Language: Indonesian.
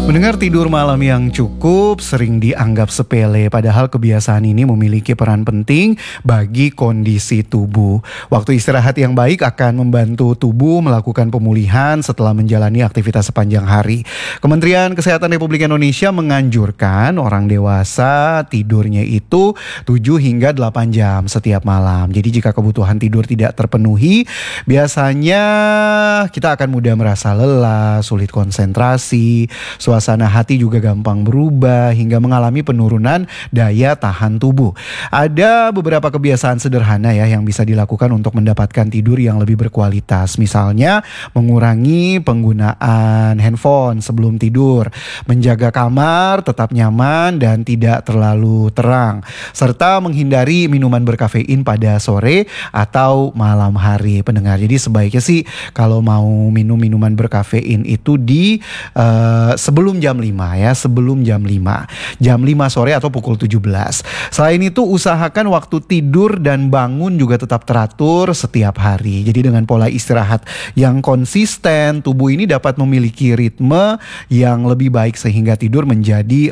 Mendengar tidur malam yang cukup sering dianggap sepele, padahal kebiasaan ini memiliki peran penting bagi kondisi tubuh. Waktu istirahat yang baik akan membantu tubuh melakukan pemulihan setelah menjalani aktivitas sepanjang hari. Kementerian Kesehatan Republik Indonesia menganjurkan orang dewasa tidurnya itu 7 hingga 8 jam setiap malam. Jadi jika kebutuhan tidur tidak terpenuhi, biasanya kita akan mudah merasa lelah, sulit konsentrasi, suasana hati juga gampang berubah hingga mengalami penurunan daya tahan tubuh. Ada beberapa kebiasaan sederhana ya yang bisa dilakukan untuk mendapatkan tidur yang lebih berkualitas. Misalnya mengurangi penggunaan handphone sebelum tidur, menjaga kamar tetap nyaman dan tidak terlalu terang, serta menghindari minuman berkafein pada sore atau malam hari, pendengar. Jadi sebaiknya sih kalau mau minum minuman berkafein itu di sebelum jam 5 ya, sebelum jam 5. Jam 5 sore atau pukul 17. Selain itu usahakan waktu tidur dan bangun juga tetap teratur setiap hari. Jadi dengan pola istirahat yang konsisten, tubuh ini dapat memiliki ritme yang lebih baik sehingga tidur menjadi